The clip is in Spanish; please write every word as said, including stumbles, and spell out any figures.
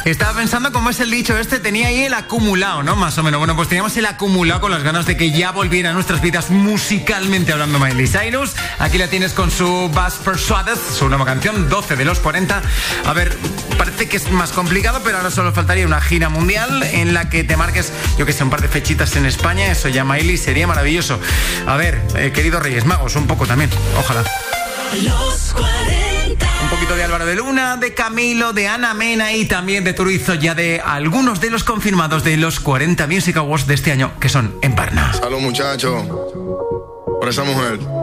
Estaba pensando cómo es el dicho este, tenía ahí el acumulado, ¿no? Más o menos. Bueno, pues teníamos el acumulado con las ganas de que ya volviera a nuestras vidas musicalmente hablando Miley Cyrus. Aquí la tienes con su Bass Persuaded, su nueva canción, doce de los cuarenta. A ver, parece que es más complicado, pero ahora solo faltaría una gira mundial en la que te marques, yo que sé, un par de fechitas en España. Eso ya, Miley, sería maravilloso. A ver, eh, queridos Reyes Magos, un poco también, ojalá. Los cuarenta. Un poquito de Álvaro de Luna, de Camilo, de Ana Mena y también de Turizo, ya de algunos de los confirmados de los cuarenta Music Awards de este año, que son en Varna. Salud, muchachos, por esa mujer.